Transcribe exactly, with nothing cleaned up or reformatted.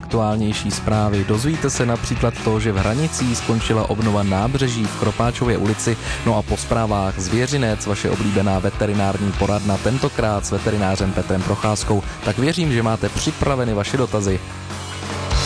nejaktuálnější zprávy. Dozvíte se například to, že v Hranicích skončila obnova nábřeží v Kropáčově ulici, no a po zprávách Zvěřinec, vaše oblíbená veterinární poradna, tentokrát s veterinářem Petrem Procházkou. Tak věřím, že máte připraveny vaše dotazy.